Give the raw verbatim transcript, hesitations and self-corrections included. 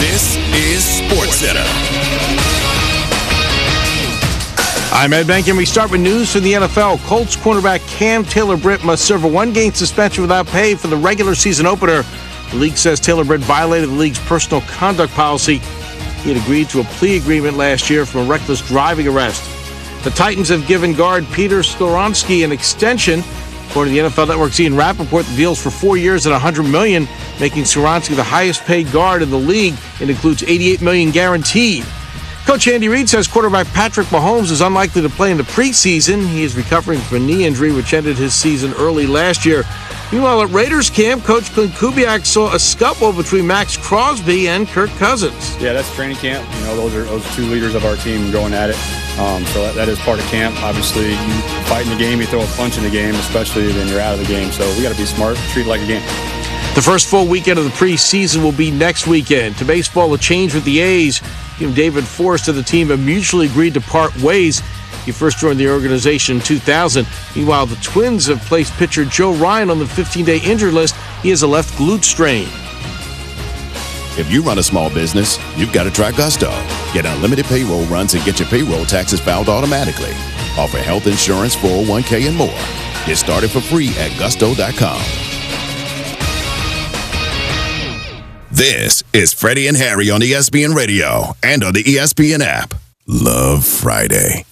This is SportsCenter. I'm Ed Benkin. We start with news from the N F L. Colts cornerback Cam Taylor-Britt must serve a one-game suspension without pay for the regular season opener. The league says Taylor-Britt violated the league's personal conduct policy. He had agreed to a plea agreement last year from a reckless driving arrest. The Titans have given guard Peter Skoronski an extension. According to the N F L Network's Ian Rappaport, the deal's for four years at one hundred million dollars, making Skoronski the highest-paid guard in the league. It includes eighty-eight million dollars guaranteed. Coach Andy Reid says quarterback Patrick Mahomes is unlikely to play in the preseason. He is recovering from a knee injury, which ended his season early last year. Meanwhile, at Raiders camp, Coach Clint Kubiak saw a scuffle between Max Crosby and Kirk Cousins. Yeah, that's training camp. You know, those are those are two leaders of our team going at it. Um, so that, that is part of camp. Obviously, you fight in the game, you throw a punch in the game, especially when you're out of the game. So we got to be smart, treat it like a game. The first full weekend of the preseason will be next weekend. To baseball, a change with the A's. David Forrest and the team have mutually agreed to part ways. He first joined the organization in two thousand. Meanwhile, the Twins have placed pitcher Joe Ryan on the fifteen-day injured list. He has a left glute strain. If you run a small business, you've got to try Gusto. Get unlimited payroll runs and get your payroll taxes filed automatically. Offer health insurance, four oh one k, and more. Get started for free at gusto dot com. This is Freddie and Harry on E S P N Radio and on the E S P N app. Love Friday.